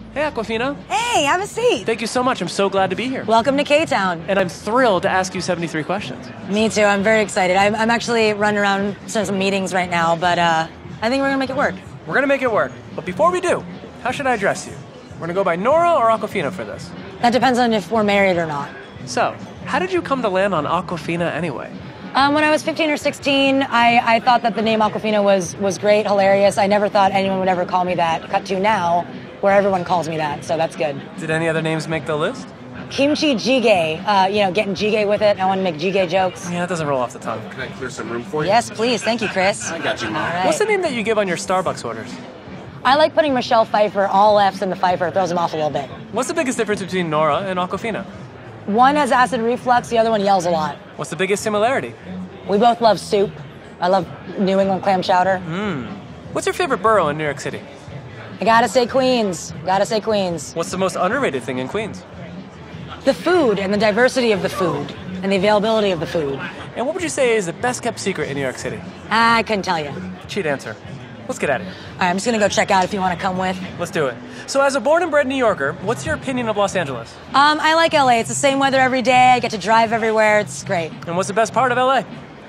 Hey, Awkwafina. Hey, have a seat. Thank you so much. I'm so glad to be here. Welcome to K-Town. And I'm thrilled to ask you 73 questions. Me too. I'm very excited. I'm actually running around to some meetings right now, but I think we're going to make it work. We're going to make it work. But before we do, how should I address you? We're going to go by Nora or Awkwafina for this? That depends on if we're married or not. So, how did you come to land on Awkwafina anyway? When I was 15 or 16, I thought that the name Awkwafina was great, hilarious. I never thought anyone would ever call me that. Cut to now, where everyone calls me that, so that's good. Did any other names make the list? Kimchi jjigae, getting jjigae with it. I want to make jjigae jokes. Yeah, that doesn't roll off the tongue. Can I clear some room for you? Yes, please. Thank you, Chris. I got you, Mom. All right. What's the name that you give on your Starbucks orders? I like putting Michelle Pfeiffer, all F's in the Pfeiffer. It throws them off a little bit. What's the biggest difference between Nora and Awkwafina? One has acid reflux, the other one yells a lot. What's the biggest similarity? We both love soup. I love New England clam chowder. What's your favorite borough in New York City? I gotta say Queens. Gotta say Queens. What's the most underrated thing in Queens? The food and the diversity of the food and the availability of the food. And what would you say is the best kept secret in New York City? I couldn't tell you. Cheat answer. Let's get at it. All right, I'm just gonna go check out if you want to come with. Let's do it. So as a born and bred New Yorker, what's your opinion of Los Angeles? I like LA. It's the same weather every day. I get to drive everywhere. It's great. And what's the best part of LA?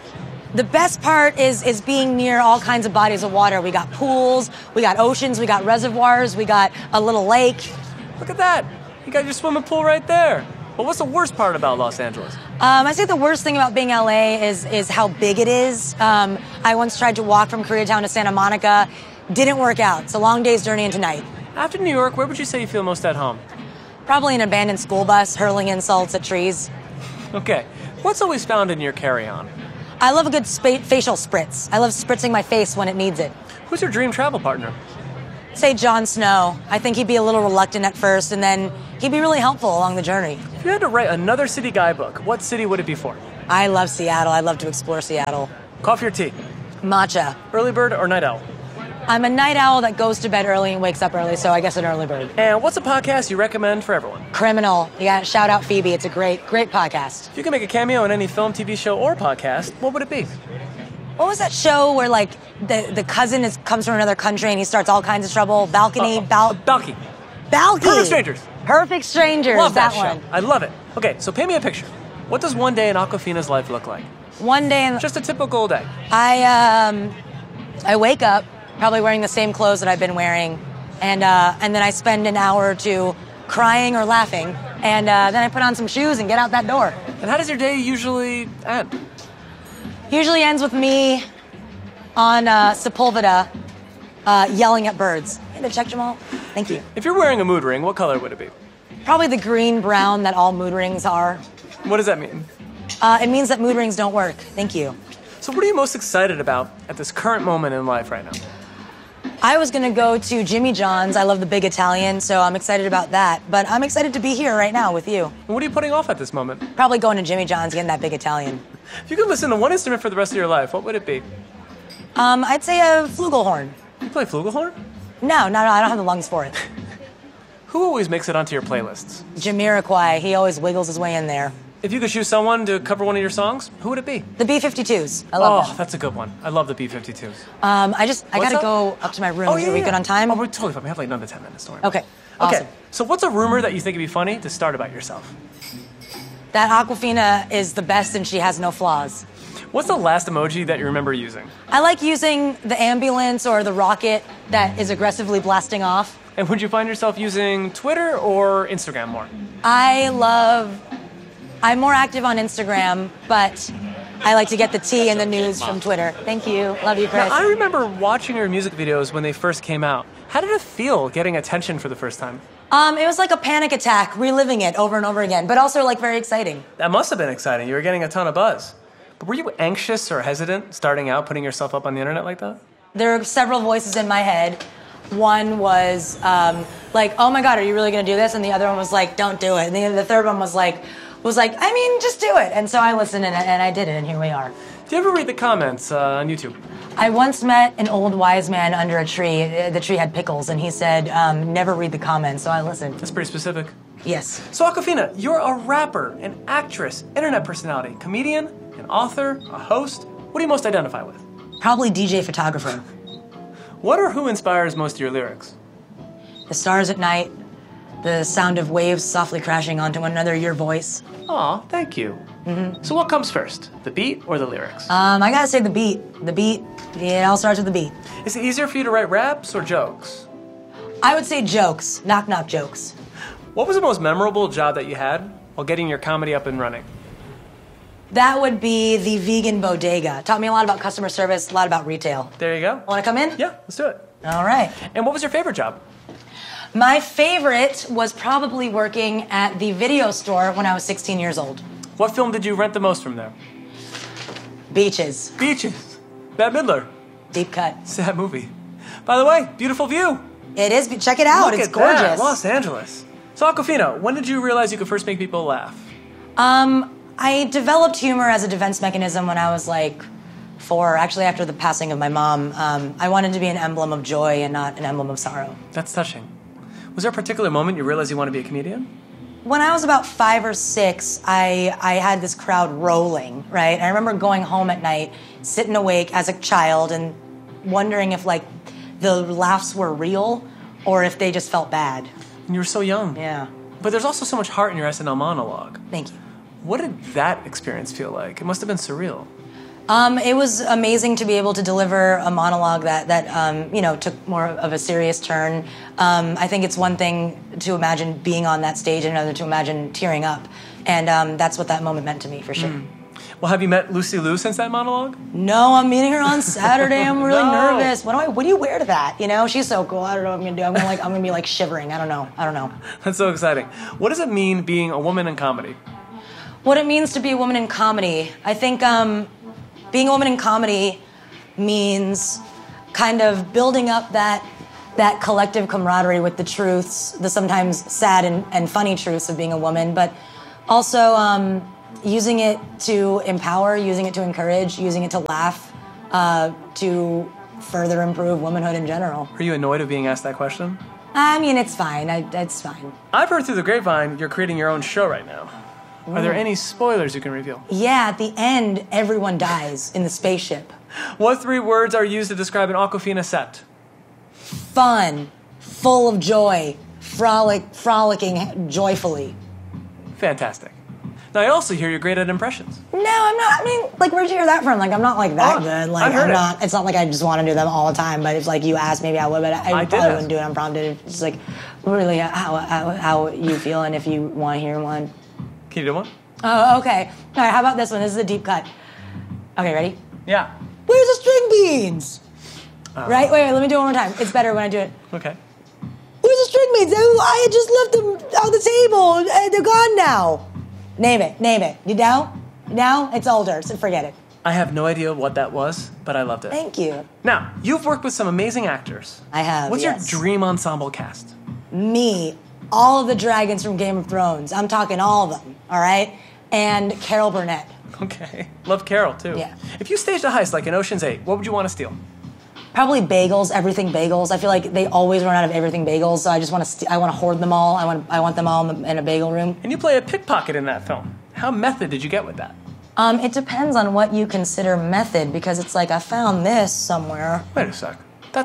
The best part is being near all kinds of bodies of water. We got pools, we got oceans, we got reservoirs, we got a little lake. Look at that. You got your swimming pool right there. But what's the worst part about Los Angeles? I think the worst thing about being LA is how big it is. I once tried to walk from Koreatown to Santa Monica. Didn't work out. It's a long day's journey into night. After New York, where would you say you feel most at home? Probably an abandoned school bus hurling insults at trees. Okay. What's always found in your carry-on? I love a good facial spritz. I love spritzing my face when it needs it. Who's your dream travel partner? Say Jon Snow. I think he'd be a little reluctant at first, and then he'd be really helpful along the journey. If you had to write another city guidebook, what city would it be for? I love Seattle. I love to explore Seattle. Coffee or tea? Matcha. Early bird or night owl? I'm a night owl that goes to bed early and wakes up early, so I guess an early bird. And what's a podcast you recommend for everyone? Criminal. You gotta shout out Phoebe. It's a great podcast. If you could make a cameo in any film, TV show, or podcast, what would it be? What was that show where, like, the cousin comes from another country and he starts all kinds of trouble? Balcony? Balky. Balky. Perfect Strangers. Perfect Strangers. Love that one. show. I love it. Okay, so paint me a picture. What does one day in Awkwafina's life look like? One day in... Just a typical day. I wake up, probably wearing the same clothes that I've been wearing, and then I spend an hour or two crying or laughing, and then I put on some shoes and get out that door. And how does your day usually end? Usually ends with me on Sepulveda yelling at birds. Hey, to check, Jamal? Thank you. If you're wearing a mood ring, what color would it be? Probably the green-brown that all mood rings are. What does that mean? It means that mood rings don't work. Thank you. So what are you most excited about at this current moment in life right now? I was going to go to Jimmy John's. I love the big Italian, so I'm excited about that. But I'm excited to be here right now with you. And what are you putting off at this moment? Probably going to Jimmy John's, getting that big Italian. If you could listen to one instrument for the rest of your life, what would it be? I'd say a flugelhorn. You play flugelhorn? No, I don't have the lungs for it. Who always makes it onto your playlists? Jamiroquai, he always wiggles his way in there. If you could choose someone to cover one of your songs, who would it be? The B-52s. I love them. That's a good one. I love the B-52s. I gotta go up to my room. Are we good on time? Oh, we're totally fine. We have like another 10 minutes. Don't worry. Okay. Awesome. Okay. So what's a rumor that you think would be funny to start about yourself? That Awkwafina is the best and she has no flaws. What's the last emoji that you remember using? I like using the ambulance or the rocket that is aggressively blasting off. And would you find yourself using Twitter or Instagram more? I'm more active on Instagram, but I like to get the tea and the news from Twitter. Thank you. Love you, Chris. Now, I remember watching your music videos when they first came out. How did it feel getting attention for the first time? It was like a panic attack, reliving it over and over again, but also like very exciting. That must have been exciting. You were getting a ton of buzz. But were you anxious or hesitant starting out, putting yourself up on the internet like that? There are several voices in my head. One was like, oh my God, are you really gonna do this? And the other one was like, don't do it. And the third one was like, I mean, just do it. And so I listened and I did it, and here we are. Do you ever read the comments on YouTube? I once met an old wise man under a tree. The tree had pickles, and he said, never read the comments, so I listened. That's pretty specific. Yes. So Awkwafina, you're a rapper, an actress, internet personality, comedian, an author, a host. What do you most identify with? Probably DJ photographer. What or who inspires most of your lyrics? The stars at night, The sound of waves softly crashing onto one another, your voice. Aw, thank you. So what comes first, the beat or the lyrics? I gotta say the beat. The beat, it all starts with the beat. Is it easier for you to write raps or jokes? I would say jokes, knock-knock jokes. What was the most memorable job that you had while getting your comedy up and running? That would be the vegan bodega. Taught me a lot about customer service, a lot about retail. There you go. Want to come in? Yeah, let's do it. All right. And what was your favorite job? My favorite was probably working at the video store when I was 16 years old. What film did you rent the most from there? Beaches. Beaches. Bette Midler. Deep cut. Sad movie. By the way, beautiful view. It is. Check it out. Look it's at gorgeous. That. Los Angeles. So, Awkwafina, when did you realize you could first make people laugh? I developed humor as a defense mechanism when I was like 4. Actually, after the passing of my mom, I wanted to be an emblem of joy and not an emblem of sorrow. That's touching. Was there a particular moment you realized you want to be a comedian? When I was about 5 or 6, I had this crowd rolling, right? I remember going home at night, sitting awake as a child and wondering if like the laughs were real or if they just felt bad. And you were so young. Yeah. But there's also so much heart in your SNL monologue. Thank you. What did that experience feel like? It must have been surreal. It was amazing to be able to deliver a monologue that you know, took more of a serious turn. I think it's one thing to imagine being on that stage and another to imagine tearing up. And that's what that moment meant to me, for sure. Well, have you met Lucy Liu since that monologue? No, I'm meeting her on Saturday. I'm really No. nervous. What do you wear to that? You know, she's so cool. I don't know what I'm gonna do. I'm gonna be like shivering. I don't know. That's so exciting. What does it mean being a woman in comedy? What it means to be a woman in comedy, I think being a woman in comedy means kind of building up that collective camaraderie with the truths, the sometimes sad and funny truths of being a woman, but also using it to empower, using it to encourage, using it to laugh, to further improve womanhood in general. Are you annoyed of being asked that question? I mean, it's fine. It's fine. I've heard through the grapevine you're creating your own show right now. Are there any spoilers you can reveal? Yeah, at the end, everyone dies in the spaceship. What 3 words are used to describe an Awkwafina set? Fun, full of joy, frolicking joyfully. Fantastic. Now, I also hear you're great at impressions. No, I'm not. I mean, like, where'd you hear that from? Like, I'm not like that good. Like, I've heard I'm it. not. It's not like I just want to do them all the time. But if like you asked, maybe I would. But I did probably ask. wouldn't do it unprompted. It's like really how you feel, and if you want to hear one. Can you do one? Oh, okay. All right. How about this one? This is a deep cut. Okay, ready? Yeah. Where's the string beans? Right. Wait. Let me do it one more time. It's better when I do it. Okay. Where's the string beans? I had just left them on the table. They're gone now. Name it. You know? Now it's older, so forget it. I have no idea what that was, but I loved it. Thank you. Now, you've worked with some amazing actors. I have. What's yes. your dream ensemble cast? Me, all of the dragons from Game of Thrones. I'm talking all of them, all right? And Carol Burnett. Okay. Love Carol, too. Yeah. If you staged a heist like in Ocean's 8, what would you want to steal? Probably bagels, everything bagels. I feel like they always run out of everything bagels, so I just want to. I want to hoard them all. I want them all in a bagel room. And you play a pickpocket in that film. How method did you get with that? It depends on what you consider method, because it's like I found this somewhere. Wait a sec.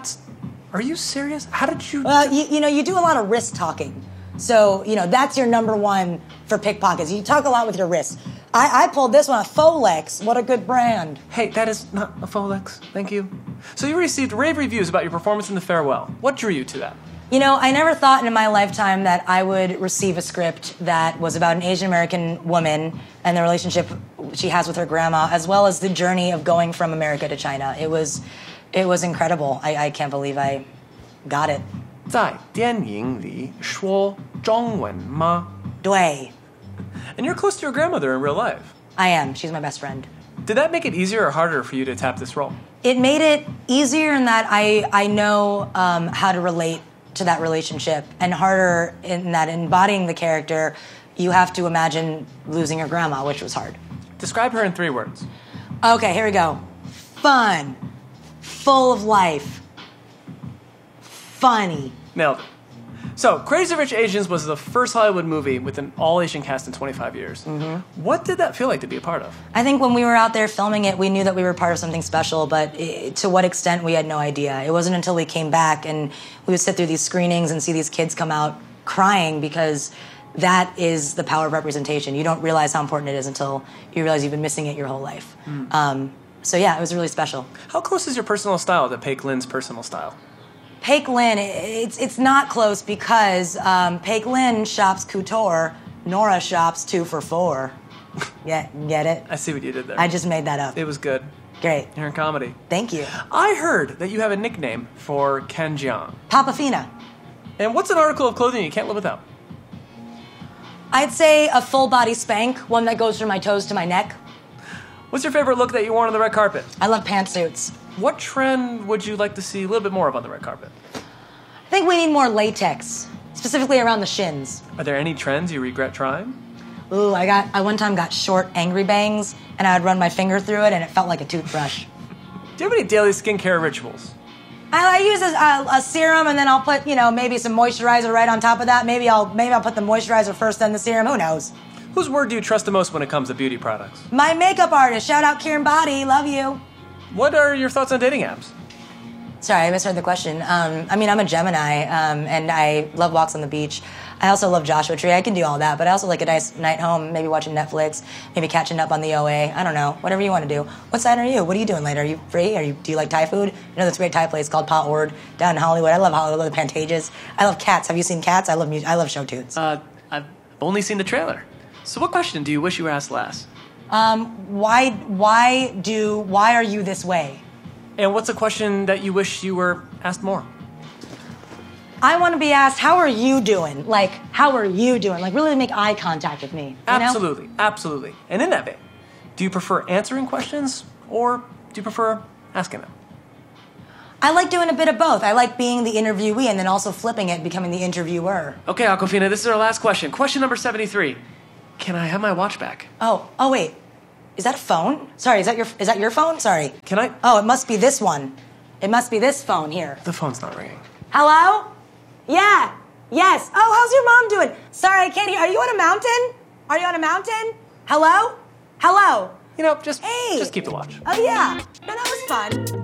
Are you serious? How did you... Well, you know, you do a lot of wrist talking. So, you know, that's your number one for pickpockets. You talk a lot with your wrists. I pulled this one, a Folex. What a good brand. Hey, that is not a Folex. Thank you. So you received rave reviews about your performance in The Farewell. What drew you to that? You know, I never thought in my lifetime that I would receive a script that was about an Asian American woman and the relationship she has with her grandma, as well as the journey of going from America to China. It was incredible. I can't believe I got it. 在电影里说中文吗? 对, And you're close to your grandmother in real life. I am. She's my best friend. Did that make it easier or harder for you to tap this role? It made it easier in that I know how to relate to that relationship, and harder in that embodying the character, you have to imagine losing your grandma, which was hard. Describe her in 3 words. Okay, here we go. Fun, full of life, funny. Nailed it. So, Crazy Rich Asians was the first Hollywood movie with an all-Asian cast in 25 years. Mm-hmm. What did that feel like to be a part of? I think when we were out there filming it, we knew that we were part of something special, but to what extent, we had no idea. It wasn't until we came back and we would sit through these screenings and see these kids come out crying because that is the power of representation. You don't realize how important it is until you realize you've been missing it your whole life. So yeah, it was really special. How close is your personal style to Paik Lynn's personal style? Paik Lynn, it's not close because Paik Lynn shops couture, Nora shops 2 for $4. Get it? I see what you did there. I just made that up. It was good. Great. You're in comedy. Thank you. I heard that you have a nickname for Ken Jeong. Papa Fina. And what's an article of clothing you can't live without? I'd say a full body Spanx, one that goes from my toes to my neck. What's your favorite look that you wore on the red carpet? I love pantsuits. What trend would you like to see a little bit more of on the red carpet? I think we need more latex, specifically around the shins. Are there any trends you regret trying? Ooh, I one time got short angry bangs, and I would run my finger through it, and it felt like a toothbrush. Do you have any daily skincare rituals? I use a serum, and then I'll put, maybe some moisturizer right on top of that. Maybe I'll put the moisturizer first, then the serum. Who knows? Whose word do you trust the most when it comes to beauty products? My makeup artist. Shout out Kieran Body. Love you. What are your thoughts on dating apps? Sorry, I misheard the question. I'm a Gemini, and I love walks on the beach. I also love Joshua Tree. I can do all that, but I also like a nice night home, maybe watching Netflix, maybe catching up on the OA. I don't know, whatever you want to do. What side are you? What are you doing later? Are you free? Do you like Thai food? You know this great Thai place called Pa Ord down in Hollywood. I love Hollywood. I love the Pantages. I love Cats. Have you seen Cats? I love music. I love show tunes. I've only seen the trailer. So what question do you wish you were asked last? Why are you this way? And what's a question that you wish you were asked more? I want to be asked, how are you doing? Like, how are you doing? Like, really make eye contact with me. You Absolutely, absolutely. And in that vein, do you prefer answering questions or do you prefer asking them? I like doing a bit of both. I like being the interviewee and then also flipping it, becoming the interviewer. Okay, Aquafina, this is our last question. Question number 73. Can I have my watch back? Oh, wait. Is that a phone? Sorry, is that your phone? Sorry. Can I? Oh, it must be this one. It must be this phone here. The phone's not ringing. Hello? Yeah. Yes. Oh, how's your mom doing? Sorry, I can't hear. Are you on a mountain? Are you on a mountain? Hello? Hello? Just keep the watch. Oh, yeah. No, that was fun.